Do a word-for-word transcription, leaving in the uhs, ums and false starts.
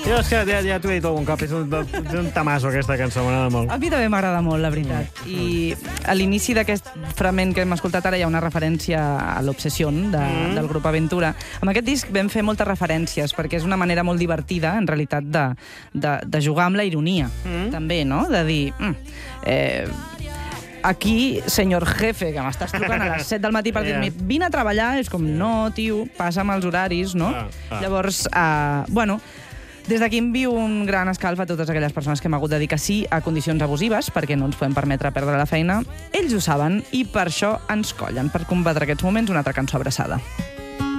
Jo és que ja, ja t'ho he dit algun cop, és un, és un tamasso aquesta cançó, m'agrada molt. A mi també m'agrada molt, la veritat. I a l'inici d'aquest fragment que hem escoltat ara hi ha una referència a l'Obsessió de, mm. del grup Aventura. Amb aquest disc vam fer moltes referències, perquè és una manera molt divertida, en realitat, de, de, de jugar amb la ironia, mm. també, no? De dir... Mm, eh, aquí, senyor jefe, que m'estàs trucant a les set del matí per dir-me vine a treballar, és com, no, tio, passa'm els horaris, no? Ah, ah. Llavors, eh, bueno, des d'aquí envio un gran escalf a totes aquelles persones que hem hagut de dir que sí a condicions abusives, perquè no ens podem permetre perdre la feina. Ells ho saben i per això ens collen. Per combatre aquests moments, una altra cançó abraçada.